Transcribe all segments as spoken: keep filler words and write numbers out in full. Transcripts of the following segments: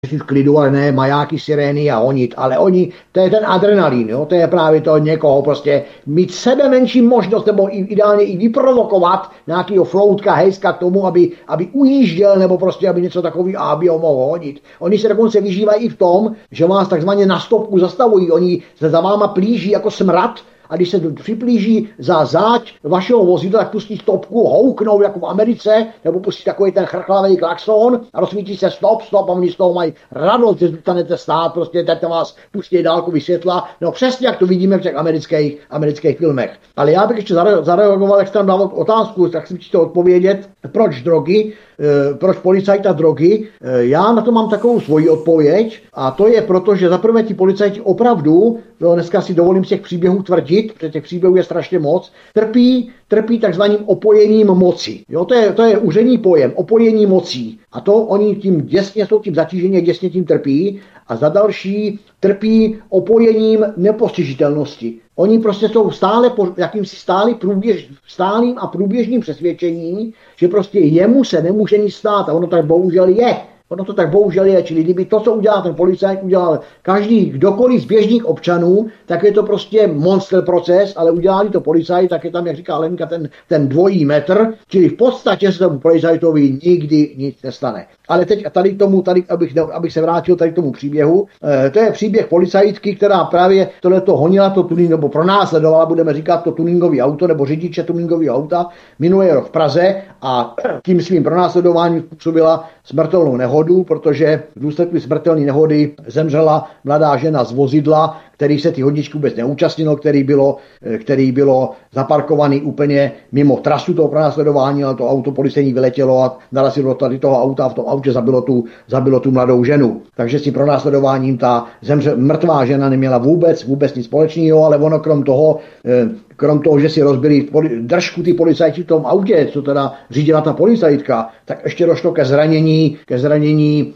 v klidu, ale ne majáky, sirény a honit, ale oni, to je ten adrenalin, jo? To je právě to někoho prostě mít sebe menší možnost, nebo ideálně i vyprovokovat nějakýho floutka, hejska k tomu, aby, aby ujížděl, nebo prostě, aby něco takový, aby ho mohl honit. Oni se dokonce vyžívají i v tom, že vás takzvaně na stopku zastavují, oni se za váma plíží jako smrad, a když se připlíží za záď vašeho vozidla, tak pustí stopku, houknou jako v Americe, nebo pustí takový ten chrchlavý klaxon a rozsvítí se stop, stop a oni z toho mají radost, že zůstanete stát, prostě teď vás pustí dálkový světla, no přesně jak to vidíme v těch amerických, amerických filmech. Ale já bych ještě zareagoval, jak jste tam dal otázku, tak si chtěl odpovědět, proč drogy, proč policajti a drogy. Já na to mám takovou svoji odpověď a to je proto, že zaprvé ti policajti opravdu, dneska si dovolím z těch příběhů tvrdit, protože těch příběhů je strašně moc, trpí, trpí takzvaným opojením moci. Jo, to je, to je úřední pojem, opojení mocí. A to oni tím děsně jsou tím zatížení, děsně tím trpí. A za další trpí opojením nepostižitelnosti. Oni prostě jsou stále jakýmsi stále průběž, stálým a průběžným přesvědčením, že prostě jemu se nemůže nic stát a ono tak bohužel je. Ono to tak bohužel je, čili kdyby to, co udělal ten policajt, udělal každý, kdokoliv z běžných občanů, tak je to prostě monster proces, ale udělali to policajt, tak je tam, jak říká Lenka, ten, ten dvojí metr, čili v podstatě se tomu policajtovi nikdy nic nestane. Ale teď tady tomu, tady, abych, abych se vrátil tady k tomu příběhu, e, to je příběh policajtky, která právě tohleto honila to tuning, nebo pronásledovala, budeme říkat to tuningový auto, nebo řidiče tuningového auta, minulý rok v Praze a tím svým pronásledováním způsobila smrtelnou nehodu, protože v důsledku smrtelné nehody zemřela mladá žena z vozidla, který se ty hodičky vůbec neúčastnilo, který bylo, který bylo zaparkovaný úplně mimo trasu toho pronásledování, ale to auto policejní vyletělo a narazilo do tady toho auta a v tom autě zabilo tu, zabilo tu mladou ženu. Takže s tím pronásledováním ta zemře, mrtvá žena neměla vůbec, vůbec nic společného, ale ono krom toho, krom toho, že si rozbili držku ty policajti v tom autě, co teda řídila ta policajtka, tak ještě došlo ke zranění, ke zranění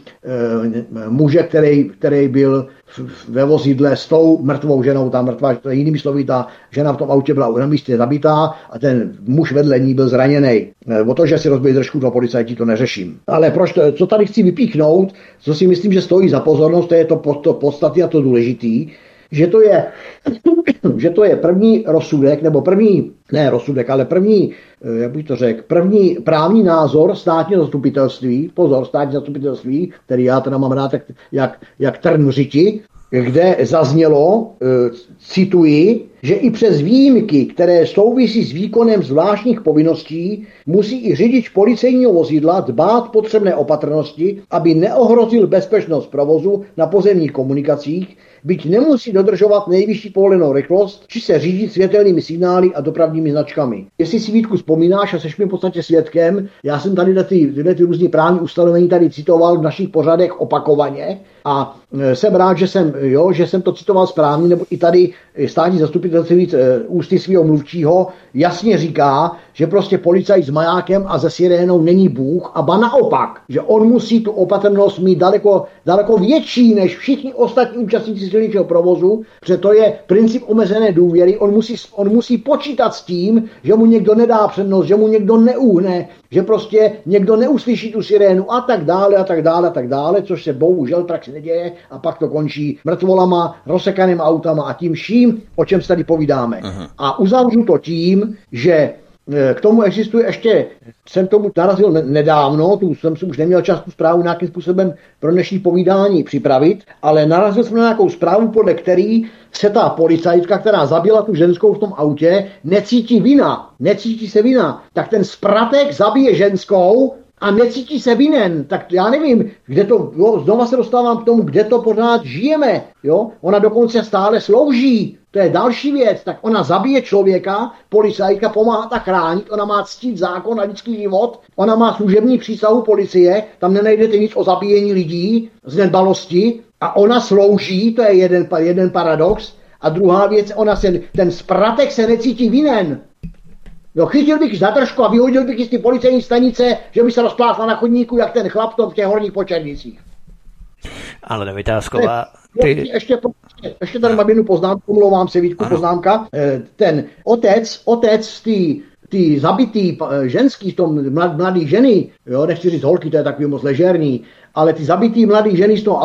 e, muže, který, který byl ve vozidle s tou mrtvou ženou, ta mrtvá, jinými slovy, ta žena v tom autě byla na místě zabitá a ten muž vedle ní byl zraněný. O to, že si rozbili držku, to policajti to neřeším. Ale proč to, co tady chci vypíchnout, co si myslím, že stojí za pozornost, to je to, to podstatné a to důležitý, že to je, že to je první rozsudek, nebo první, ne rozsudek, ale první, jak bych to řekl, první právní názor státního zastupitelství, pozor, státní zastupitelství, který já teda mám rád jak, jak, jak trn v řiti, kde zaznělo, cituji, že i přes výjimky, které souvisí s výkonem zvláštních povinností, musí i řidič policejního vozidla dbát potřebné opatrnosti, aby neohrozil bezpečnost provozu na pozemních komunikacích, byť nemusí dodržovat nejvyšší povolenou rychlost, či se řídit světelnými signály a dopravními značkami. Jestli si, Vítku, vzpomínáš a seš mi v podstatě svědkem, já jsem tady ty, tyhle ty různý právní ustanovení tady citoval v našich pořadech opakovaně a jsem rád, že jsem, jo, že jsem to citoval správně, nebo i tady státní zastupitelství ústy svého mluvčího jasně říká, že prostě policajt s majákem a se sirénou není bůh, a ba naopak, že on musí tu opatrnost mít daleko, daleko větší než všichni ostatní účastníci silničního provozu, protože to je princip omezené důvěry, on musí, on musí počítat s tím, že mu někdo nedá přednost, že mu někdo neuhne, že prostě někdo neuslyší tu sirénu a tak dále a tak dále a tak dále, což se bohužel tak se neděje a pak to končí mrtvolama, rozsekaným autama a tím vším, o čem se tady povídáme. Aha. A uzavřu to tím, že k tomu existuje ještě, jsem tomu narazil nedávno, tu jsem si už neměl čas tu zprávu nějakým způsobem pro dnešní povídání připravit, ale narazil jsem na nějakou zprávu, podle který se ta policajtka, která zabila tu ženskou v tom autě, necítí vina, necítí se vina, tak ten spratek zabije ženskou a necítí se vinen, tak já nevím, kde to, jo, znova se dostávám k tomu, kde to pořád žijeme, jo, ona dokonce stále slouží, to je další věc, tak ona zabije člověka, policajka pomáhá tak chránit, ona má ctít zákon a lidský život, ona má služební přísahu policie, tam nenajdete nic o zabíjení lidí z nedbalosti a ona slouží, to je jeden, jeden paradox, a druhá věc, ona se, ten spratek se necítí vinen. Jo, chytil bych za držku a vyhodil bych z ty policejní stanice, že by se rozplásla na chodníku, jak ten chlap v těch horních Počernicích. Ale Vytázková... Ty... Ještě, ještě tady mám jednu poznámku, omlouvám se, Vítku, poznámka. Ten otec, otec ty, ty zabitý ženský, v tom mladý ženy, jo, nechci říct holky, to je takový moc ležerný, ale ty zabitý mladý ženy z toho